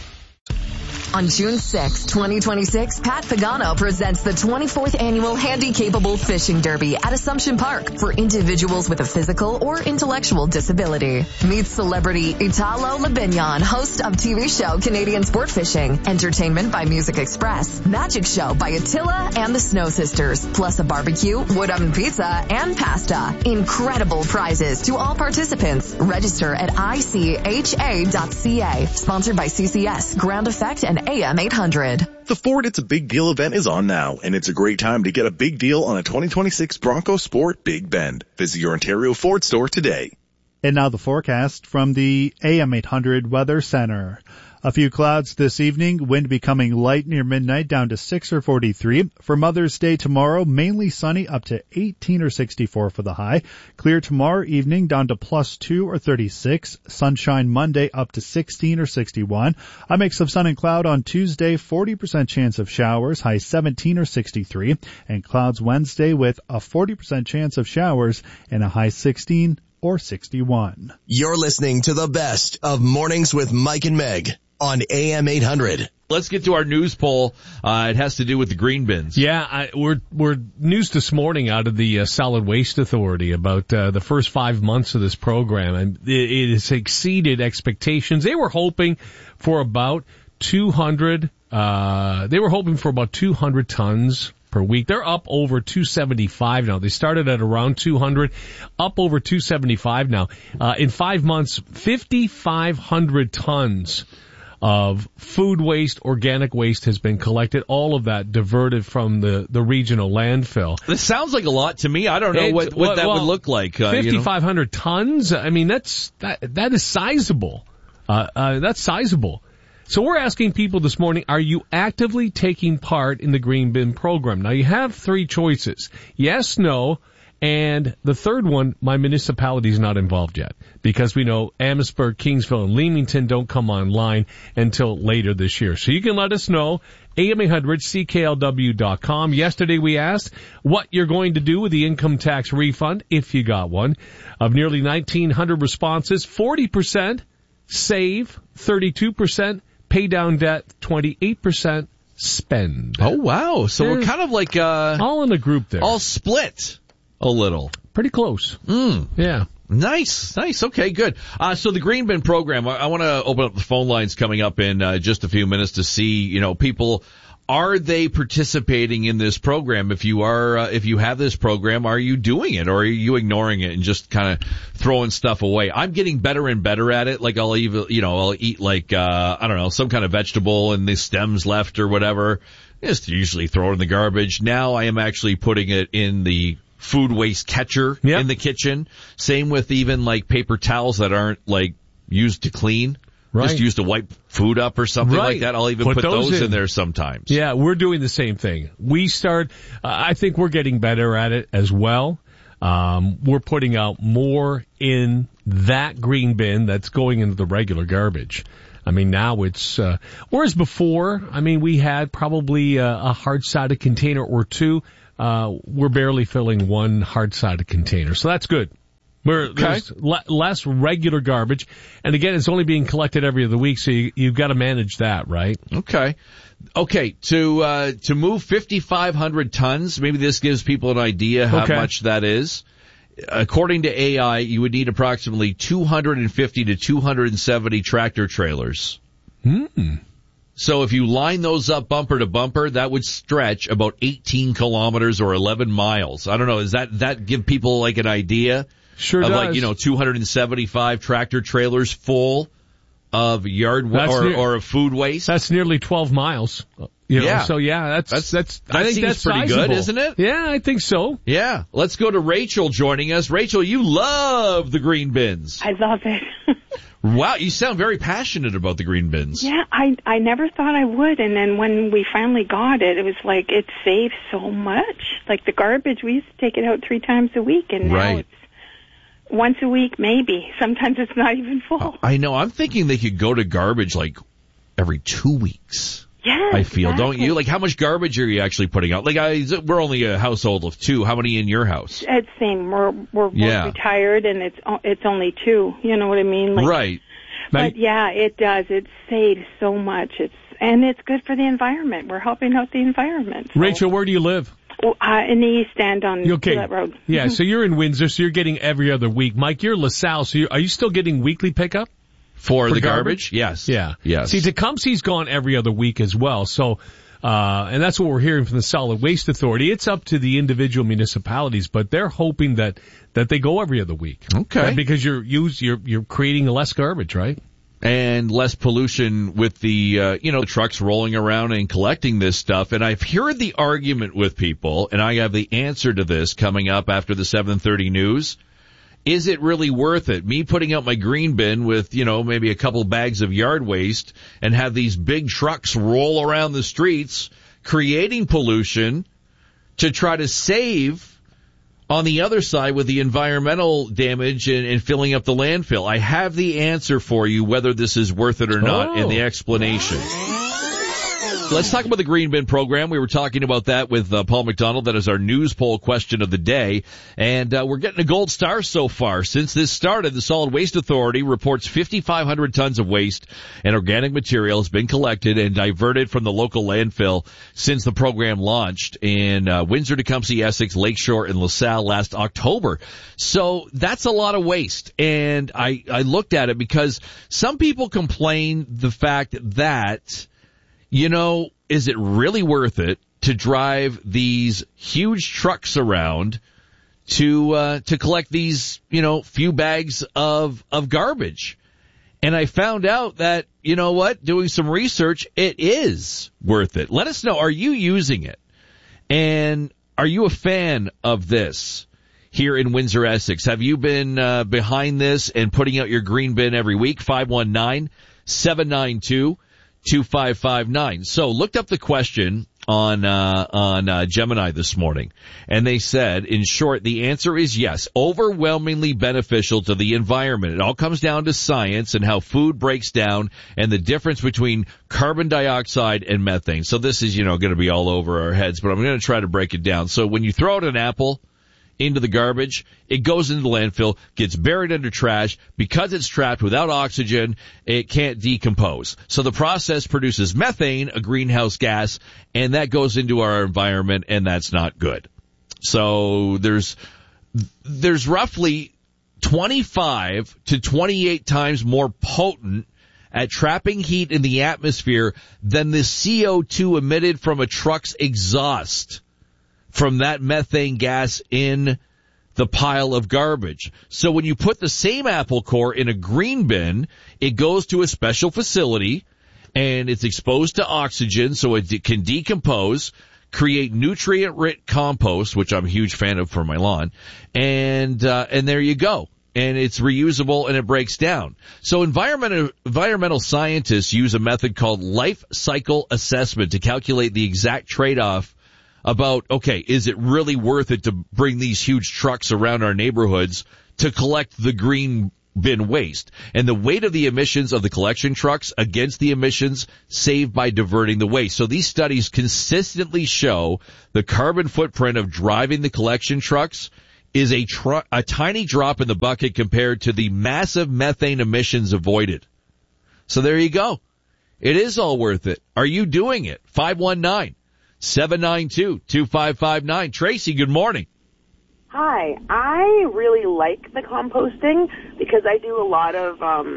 On June 6, 2026, Pat Pagano presents the 24th Annual Handy-Capable Fishing Derby at Assumption Park for individuals with a physical or intellectual disability. Meet celebrity Italo Labignon, host of TV show Canadian Sport Fishing, entertainment by Music Express, magic show by Attila and the Snow Sisters, plus a barbecue, wood oven pizza, and pasta. Incredible prizes to all participants. Register at ICHA.ca. Sponsored by CCS, Ground Effect, and AM 800. The Ford It's a Big Deal event is on now, and it's a great time to get a big deal on a 2026 Bronco Sport Big Bend. Visit your Ontario Ford store today. And now the forecast from the AM 800 Weather Center. A few clouds this evening, wind becoming light near midnight down to 6 or 43. For Mother's Day tomorrow, mainly sunny up to 18 or 64 for the high. Clear tomorrow evening down to +2 or 36. Sunshine Monday up to 16 or 61. A mix of sun and cloud on Tuesday, 40% chance of showers, high 17 or 63. And clouds Wednesday with a 40% chance of showers and a high 16 or 61. You're listening to the best of Mornings with Mike and Meg on AM 800. Let's get to our news poll. It has to do with the green bins. Yeah, we're news this morning out of the Solid Waste Authority about the first 5 months of this program, and it has exceeded expectations. They were hoping for about 200. They were hoping for about 200 tons per week. They're up over 275 now. They started at around 200, up over 275 now. In 5 months, 5,500 tons of food waste, organic waste has been collected. All of that diverted from the regional landfill. This sounds like a lot to me. I don't know what that would look like. 5,500 tons. I mean, that is sizable. That's sizable. So we're asking people this morning, are you actively taking part in the green bin program? Now you have three choices. Yes, no, and the third one, my municipality is not involved yet, because we know Amherstburg, Kingsville, and Leamington don't come online until later this year. So you can let us know, AM800CKLW.com. Yesterday we asked what you're going to do with the income tax refund, if you got one. Of nearly 1,900 responses, 40% save, 32% pay down debt, 28% spend. Oh, wow. So we're kind of like all in a group there. All split a little. Pretty close. Yeah. Nice. Okay, good. So the green bin program, I want to open up the phone lines coming up in just a few minutes to see, people, are they participating in this program? If you are, if you have this program, are you doing it, or are you ignoring it and just kind of throwing stuff away? I'm getting better and better at it. Like I'll eat like, I don't know, some kind of vegetable and the stems left or whatever. Just usually throw it in the garbage. Now I am actually putting it in the food waste catcher in the kitchen. Same with even like paper towels that aren't like used to clean. Right. Just used to wipe food up or something like that. I'll even put those in there sometimes. Yeah, we're doing the same thing. I think we're getting better at it as well. we're putting out more in that green bin that's going into the regular garbage. I mean, now it's, whereas before, I mean, we had probably a hard-sided container or two. We're barely filling one hard-sided container. So that's good. There's less regular garbage. And again, it's only being collected every other week, so you've got to manage that, right? Okay. To move 5,500 tons, maybe this gives people an idea how much that is. According to AI, you would need approximately 250 to 270 tractor trailers. So if you line those up bumper to bumper, that would stretch about 18 kilometers or 11 miles. I don't know. Does that give people like an idea? Sure of does. 275 tractor trailers full of yard or of food waste? That's nearly 12 miles. Yeah. So that's I think that's pretty sizable. good, isn't it? Yeah, I think so. Yeah. Let's go to Rachel joining us. Rachel, you love the green bins. I love it. Wow, you sound very passionate about the green bins. Yeah, I never thought I would, and then when we finally got it, it was like it saves so much. Like the garbage, we used to take it out 3 times a week, and now it's once a week, maybe. Sometimes it's not even full. I know. I'm thinking they could go to garbage like every 2 weeks. Yeah, I feel, don't you? Like, how much garbage are you actually putting out? Like, we're only a household of 2. How many in your house? It's same. We're both retired, and it's only 2. You know what I mean? Like, right. But yeah, it does. It saves so much. And it's good for the environment. We're helping out the environment. So. Rachel, where do you live? In the East End on Gillette Road. Yeah, so you're in Windsor, so you're getting every other week. Mike, you're LaSalle, so are you still getting weekly pickup? For the garbage? Yes. Yeah. Yes. See, Tecumseh's gone every other week as well. So, and that's what we're hearing from the Solid Waste Authority. It's up to the individual municipalities, but they're hoping that they go every other week. Okay. Right? Because you're creating less garbage, right? And less pollution with the, the trucks rolling around and collecting this stuff. And I've heard the argument with people, and I have the answer to this coming up after the 7:30 news. Is it really worth it? Me putting out my green bin with, maybe a couple bags of yard waste and have these big trucks roll around the streets creating pollution to try to save on the other side with the environmental damage and filling up the landfill. I have the answer for you whether this is worth it or not in the explanation. Let's talk about the Green Bin program. We were talking about that with Paul McDonald. That is our news poll question of the day. And we're getting a gold star so far. Since this started, the Solid Waste Authority reports 5,500 tons of waste and organic material has been collected and diverted from the local landfill since the program launched in Windsor, Tecumseh, Essex, Lakeshore, and LaSalle last October. So that's a lot of waste. And I looked at it because some people complain the fact that is it really worth it to drive these huge trucks around to collect these, few bags of garbage? And I found out that, doing some research, it is worth it. Let us know. Are you using it? And are you a fan of this here in Windsor, Essex? Have you been behind this and putting out your green bin every week? 519-792-2559. So looked up the question on Gemini this morning, and they said, in short, the answer is yes, overwhelmingly beneficial to the environment. It all comes down to science and how food breaks down and the difference between carbon dioxide and methane. So this is, going to be all over our heads, but I'm going to try to break it down. So when you throw out an apple into the garbage, it goes into the landfill, gets buried under trash. Because it's trapped without oxygen, it can't decompose. So the process produces methane, a greenhouse gas, and that goes into our environment, and that's not good. So there's roughly 25 to 28 times more potent at trapping heat in the atmosphere than the CO2 emitted from a truck's exhaust from that methane gas in the pile of garbage. So when you put the same apple core in a green bin, it goes to a special facility and it's exposed to oxygen so it can decompose, create nutrient-rich compost, which I'm a huge fan of for my lawn, and there you go. And it's reusable and it breaks down. So environmental scientists use a method called life cycle assessment to calculate the exact trade-off about, okay, is it really worth it to bring these huge trucks around our neighborhoods to collect the green bin waste, and the weight of the emissions of the collection trucks against the emissions saved by diverting the waste. So these studies consistently show the carbon footprint of driving the collection trucks is a tiny drop in the bucket compared to the massive methane emissions avoided. So there you go. It is all worth it. Are you doing it? 519-792-2559. Tracy, good morning. Hi, I really like the composting because I do a lot of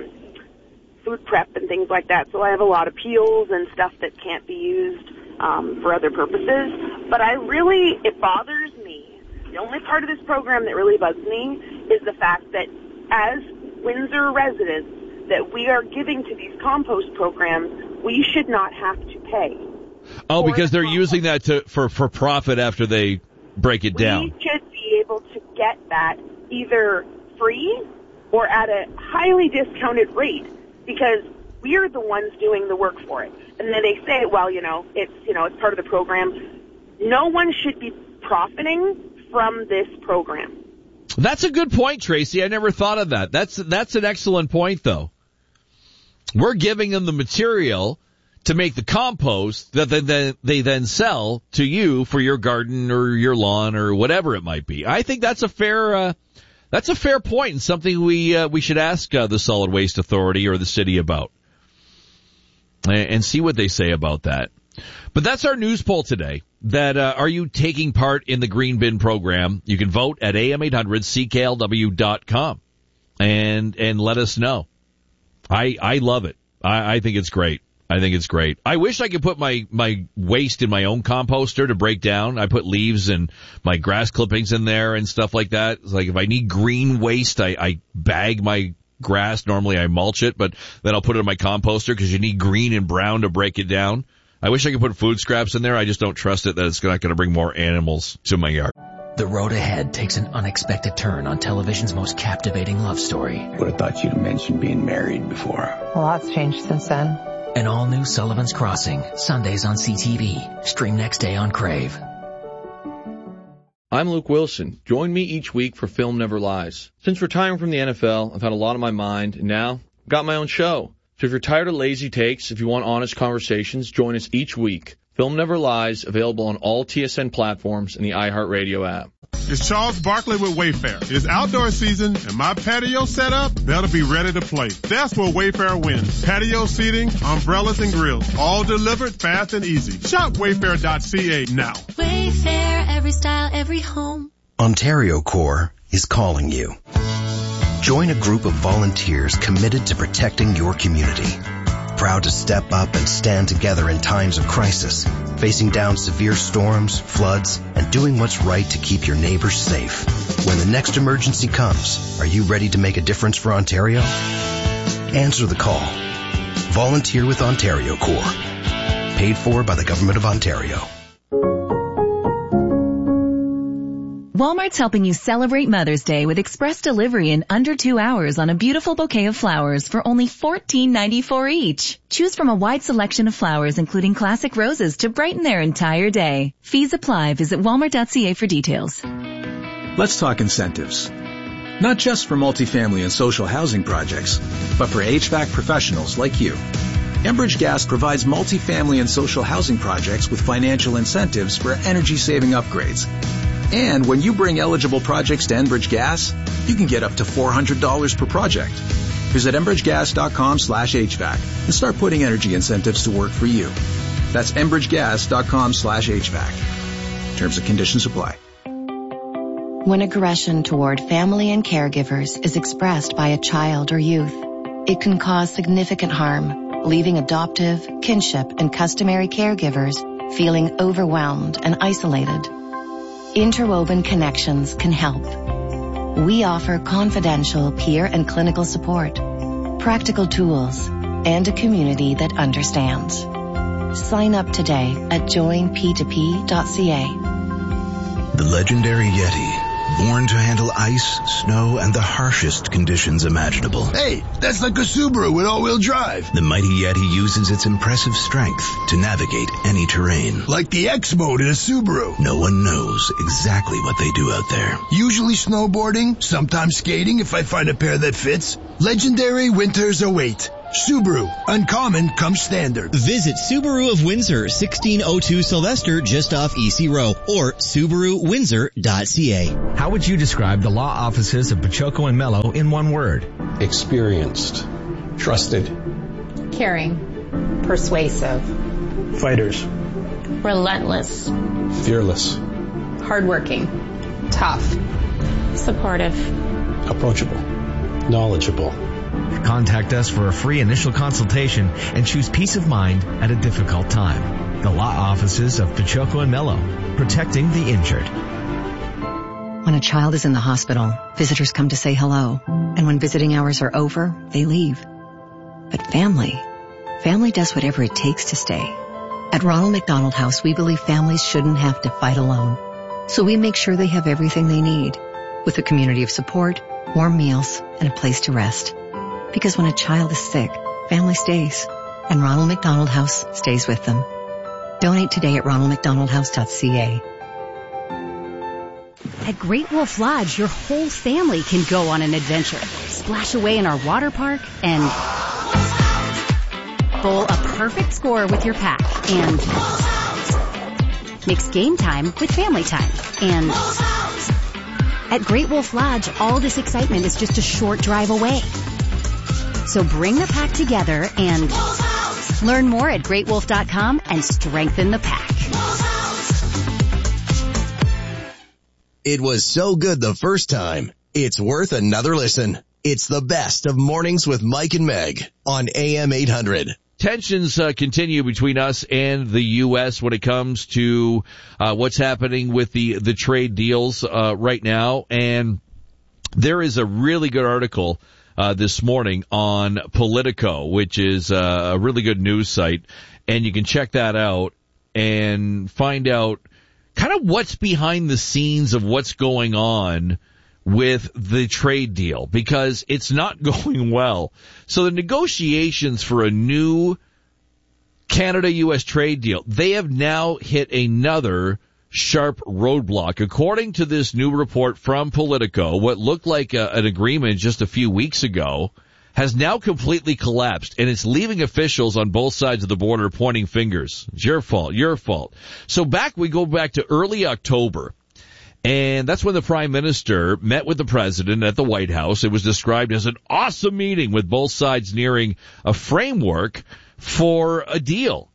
food prep and things like that, so I have a lot of peels and stuff that can't be used for other purposes. But it bothers me. The only part of this program that really bugs me is the fact that as Windsor residents that we are giving to these compost programs, we should not have to pay. Oh, because they're using that for profit after they break it down. We should be able to get that either free or at a highly discounted rate because we are the ones doing the work for it. And then they say, well, it's part of the program. No one should be profiting from this program. That's a good point, Tracy. I never thought of that. That's an excellent point, though. We're giving them the material to make the compost that they then sell to you for your garden or your lawn or whatever it might be. I think that's a fair point and something we should ask the Solid Waste Authority or the city about and see what they say about that. But that's our news poll today. That are you taking part in the Green Bin program? You can vote at am800cklw.com and let us know. I love it. I think it's great. I think it's great. I wish I could put my waste in my own composter to break down. I put leaves and my grass clippings in there and stuff like that. It's like if I need green waste, I bag my grass. Normally I mulch it, but then I'll put it in my composter because you need green and brown to break it down. I wish I could put food scraps in there. I just don't trust it that it's not going to bring more animals to my yard. The road ahead takes an unexpected turn on television's most captivating love story. Would have thought you'd have mentioned being married before. A lot's changed since then. An all-new Sullivan's Crossing, Sundays on CTV. Stream next day on Crave. I'm Luke Wilson. Join me each week for Film Never Lies. Since retiring from the NFL, I've had a lot on my mind, and now I've got my own show. So if you're tired of lazy takes, if you want honest conversations, join us each week. Film Never Lies, available on all TSN platforms and the iHeartRadio app. It's Charles Barkley with Wayfair. It's outdoor season, and my patio setup better be ready to play. That's where Wayfair wins. Patio seating, umbrellas, and grills, all delivered fast and easy. Shop Wayfair.ca now. Wayfair, every style, every home. Ontario Corps is calling you. Join a group of volunteers committed to protecting your community. Proud to step up and stand together in times of crisis, facing down severe storms, floods, and doing what's right to keep your neighbors safe. When the next emergency comes, are you ready to make a difference for Ontario? Answer the call. Volunteer with Ontario Corps. Paid for by the Government of Ontario. Walmart's helping you celebrate Mother's Day with express delivery in under 2 hours on a beautiful bouquet of flowers for only $14.94 each. Choose from a wide selection of flowers, including classic roses, to brighten their entire day. Fees apply. Visit walmart.ca for details. Let's talk incentives. Not just for multifamily and social housing projects, but for HVAC professionals like you. Enbridge Gas provides multifamily and social housing projects with financial incentives for energy-saving upgrades. And when you bring eligible projects to Enbridge Gas, you can get up to $400 per project. Visit enbridgegas.com/HVAC and start putting energy incentives to work for you. That's enbridgegas.com/HVAC. Terms and conditions apply. When aggression toward family and caregivers is expressed by a child or youth, it can cause significant harm, leaving adoptive, kinship, and customary caregivers feeling overwhelmed and isolated. Interwoven Connections can help. We offer confidential peer and clinical support, practical tools, and a community that understands. Sign up today at joinp2p.ca. The legendary Yeti, born to handle ice, snow, and the harshest conditions imaginable. Hey, that's like a Subaru with all-wheel drive. The mighty Yeti uses its impressive strength to navigate any terrain. Like the X-Mode in a Subaru. No one knows exactly what they do out there. Usually snowboarding, sometimes skating if I find a pair that fits. Legendary winters await. Subaru. Uncommon comes standard. Visit Subaru of Windsor, 1602 Sylvester, just off EC Row, or SubaruWindsor.ca. How would you describe the law offices of Pachoco and Mello in one word? Experienced. Trusted. Caring. Persuasive. Fighters. Relentless. Fearless. Hardworking. Tough. Supportive. Approachable. Knowledgeable. Contact us for a free initial consultation and choose peace of mind at a difficult time. The law offices of Pachoco and Mello, protecting the injured. When a child is in the hospital, visitors come to say hello. And when visiting hours are over, they leave. But family does whatever it takes to stay. At Ronald McDonald House, we believe families shouldn't have to fight alone. So we make sure they have everything they need, with a community of support, warm meals, and a place to rest. Because when a child is sick, family stays, and Ronald McDonald House stays with them. Donate today at ronaldmcdonaldhouse.ca. At Great Wolf Lodge, your whole family can go on an adventure. Splash away in our water park and bowl a perfect score with your pack and mix game time with family time. And at Great Wolf Lodge, all this excitement is just a short drive away. So bring the pack together and learn more at greatwolf.com and strengthen the pack. It was so good the first time, it's worth another listen. It's the best of Mornings with Mike and Meg on AM 800. Tensions continue between us and the U.S. when it comes to what's happening with the trade deals right now. And there is a really good article this morning on Politico, which is a really good news site, and you can check that out and find out kind of what's behind the scenes of what's going on with the trade deal, because it's not going well. So the negotiations for a new Canada-U.S. trade deal, they have now hit another sharp roadblock. According to this new report from Politico, what looked like an agreement just a few weeks ago has now completely collapsed, and it's leaving officials on both sides of the border pointing fingers. It's your fault, your fault. So we go back to early October, and that's when the Prime Minister met with the President at the White House. It was described as an awesome meeting with both sides nearing a framework for a deal.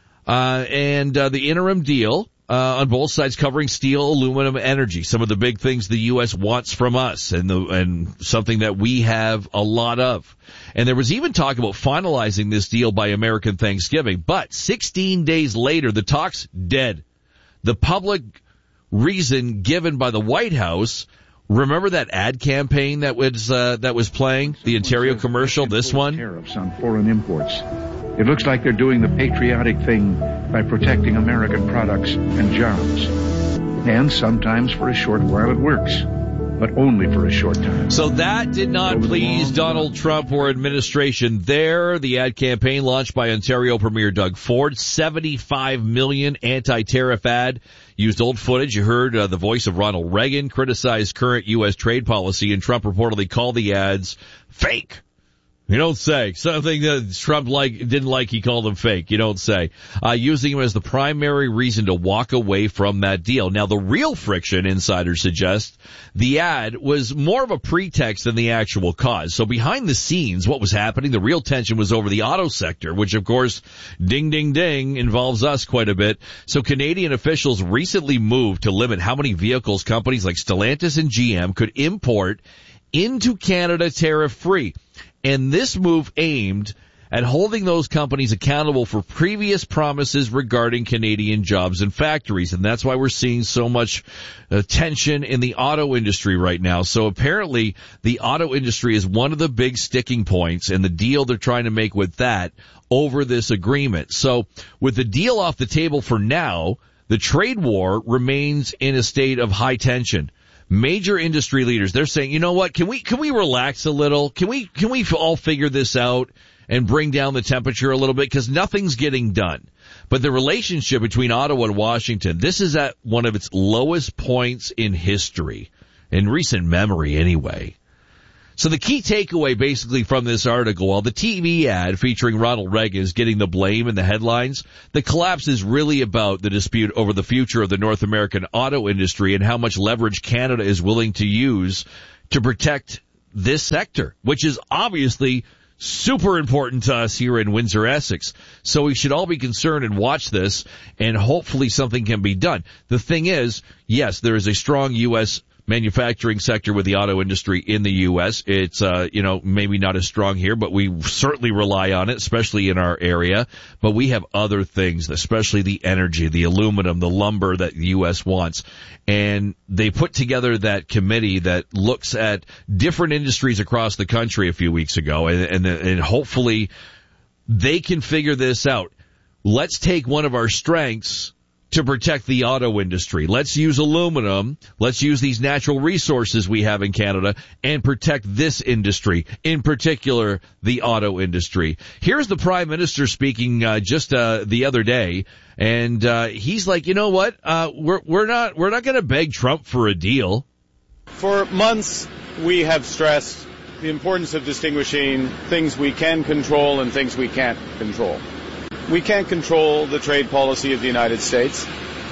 The interim deal on both sides covering steel, aluminum, energy, some of the big things the U.S. wants from us and something that we have a lot of. And there was even talk about finalizing this deal by American Thanksgiving. But 16 days later, the talk's dead. The public reason given by the White House, remember that ad campaign that was playing, the Ontario commercial, this one? Tariffs on foreign imports. It looks like they're doing the patriotic thing by protecting American products and jobs. And sometimes for a short while it works, but only for a short time. So that did not please Donald Trump or administration there. The ad campaign launched by Ontario Premier Doug Ford, $75 million anti-tariff ad. Used old footage. You heard the voice of Ronald Reagan criticized current U.S. trade policy, and Trump reportedly called the ads fake. You don't say. Something that Trump didn't like, he called them fake. You don't say. Using them as the primary reason to walk away from that deal. Now, the real friction, insiders suggest, the ad was more of a pretext than the actual cause. So behind the scenes, what was happening, the real tension was over the auto sector, which, of course, ding, ding, ding, involves us quite a bit. So Canadian officials recently moved to limit how many vehicles companies like Stellantis and GM could import into Canada tariff-free. And this move aimed at holding those companies accountable for previous promises regarding Canadian jobs and factories. And that's why we're seeing so much tension in the auto industry right now. So apparently the auto industry is one of the big sticking points, and the deal they're trying to make with that over this agreement. So with the deal off the table for now, the trade war remains in a state of high tension. major industry leaders, they're saying, you know what, can we relax a little? Can we all figure this out and bring down the temperature a little bit? Because nothing's getting done. But the relationship between Ottawa and Washington, this is at one of its lowest points in history, in recent memory anyway. So the key takeaway basically from this article, while the TV ad featuring Ronald Reagan is getting the blame in the headlines, the collapse is really about the dispute over the future of the North American auto industry and how much leverage Canada is willing to use to protect this sector, which is obviously super important to us here in Windsor, Essex. So we should all be concerned and watch this, and hopefully something can be done. The thing is, yes, there is a strong U.S. manufacturing sector with the auto industry in the U.S. It's, maybe not as strong here, but we certainly rely on it, especially in our area. But we have other things, especially the energy, the aluminum, the lumber that the U.S. wants. And they put together that committee that looks at different industries across the country a few weeks ago, and hopefully they can figure this out. Let's take one of our strengths to protect the auto industry. Let's use aluminum. Let's use these natural resources we have in Canada and protect this industry, in particular the auto industry. Here's the Prime Minister speaking just the other day, and he's like, you know what? We're not going to beg Trump for a deal. For months, we have stressed the importance of distinguishing things we can control and things we can't control. We can't control the trade policy of the United States.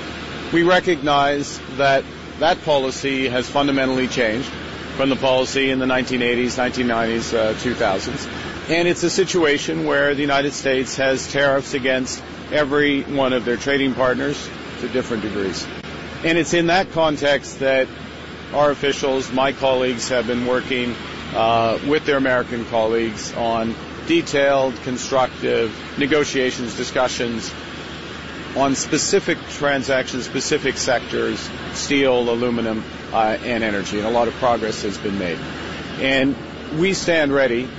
We recognize that that policy has fundamentally changed from the policy in the 1980s, 1990s, 2000s. And it's a situation where the United States has tariffs against every one of their trading partners to different degrees. And it's in that context that our officials, my colleagues, have been working with their American colleagues on detailed, constructive negotiations, discussions on specific transactions, specific sectors, steel, aluminum, and energy. And a lot of progress has been made. And we stand ready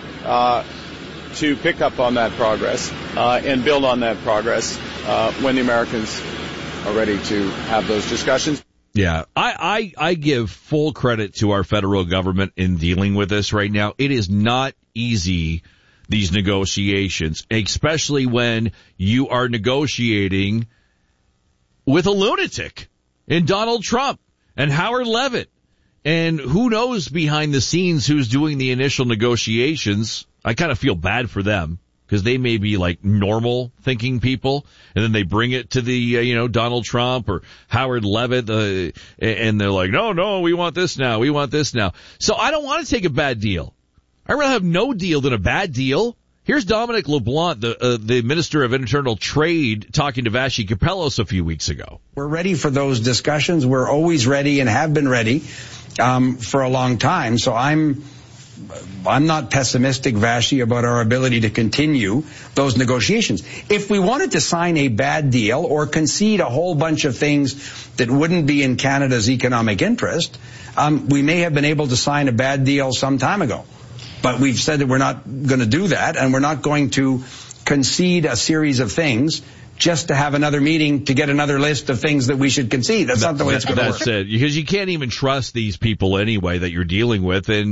to pick up on that progress and build on that progress when the Americans are ready to have those discussions. Yeah, I give full credit to our federal government in dealing with this right now. It is not easy, these negotiations, especially when you are negotiating with a lunatic in Donald Trump and Howard Levitt. And who knows behind the scenes who's doing the initial negotiations. I kind of feel bad for them because they may be like normal thinking people, and then they bring it to the, Donald Trump or Howard Levitt, and they're like, no, we want this now. We want this now. So I don't want to take a bad deal. I'd rather have no deal than a bad deal. Here's Dominic LeBlanc, the Minister of Internal Trade, talking to Vassy Kapelos a few weeks ago. We're ready for those discussions. We're always ready and have been ready for a long time. So I'm not pessimistic, Vassy, about our ability to continue those negotiations. If we wanted to sign a bad deal or concede a whole bunch of things that wouldn't be in Canada's economic interest, we may have been able to sign a bad deal some time ago. But we've said that we're not going to do that, and we're not going to concede a series of things just to have another meeting to get another list of things that we should concede. That's not the way it's going to work. That's it. Because you can't even trust these people anyway that you're dealing with. And,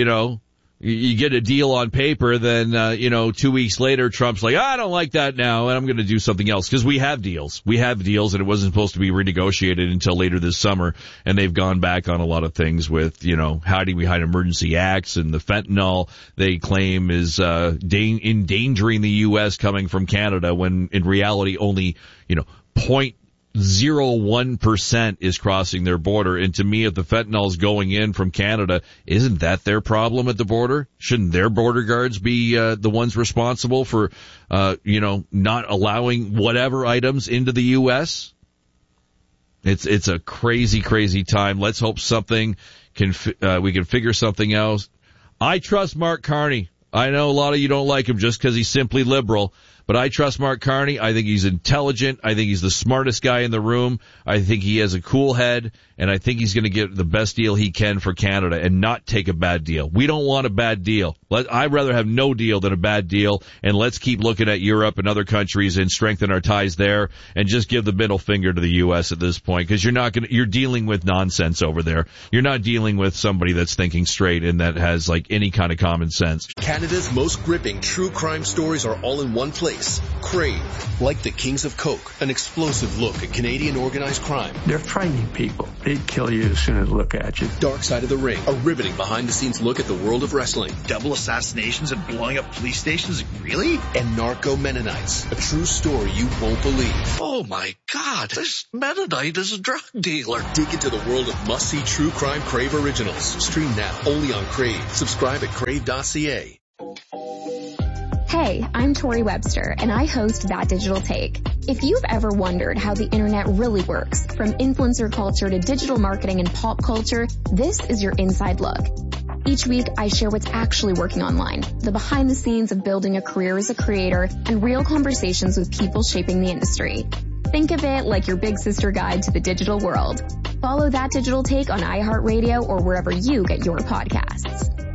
you get a deal on paper, then, 2 weeks later, Trump's like, I don't like that now, and I'm going to do something else. Because we have deals. We have deals, and it wasn't supposed to be renegotiated until later this summer. And they've gone back on a lot of things with, hiding behind emergency acts, and the fentanyl they claim is endangering the U.S. coming from Canada, when in reality only, 0.01% is crossing their border. And to me, if the fentanyl is going in from Canada, isn't that their problem at the border? Shouldn't their border guards be the ones responsible for, not allowing whatever items into the U.S.? It's a crazy, crazy time. Let's hope we can figure something else. I trust Mark Carney. I know a lot of you don't like him just because he's simply liberal, But I trust Mark Carney. I think he's intelligent. I think he's the smartest guy in the room. I think he has a cool head, and I think he's going to get the best deal he can for Canada and not take a bad deal. We don't want a bad deal. I'd rather have no deal than a bad deal, and let's keep looking at Europe and other countries and strengthen our ties there and just give the middle finger to the U.S. at this point, because you're dealing with nonsense over there. You're not dealing with somebody that's thinking straight and that has like any kind of common sense. Canada's most gripping true crime stories are all in one place. Crave, like the Kings of Coke, an explosive look at Canadian organized crime. They're frightening people. They'd kill you as soon as they look at you. Dark Side of the Ring, a riveting behind-the-scenes look at the world of wrestling. Double assassinations and blowing up police stations? Really? And Narco Mennonites, a true story you won't believe. Oh my God, this Mennonite is a drug dealer. Dig into the world of must-see true crime Crave originals. Stream now, only on Crave. Subscribe at crave.ca. Hey, I'm Tori Webster, and I host That Digital Take. If you've ever wondered how the internet really works, from influencer culture to digital marketing and pop culture, this is your inside look. Each week, I share what's actually working online, the behind the scenes of building a career as a creator, and real conversations with people shaping the industry. Think of it like your big sister guide to the digital world. Follow That Digital Take on iHeartRadio or wherever you get your podcasts.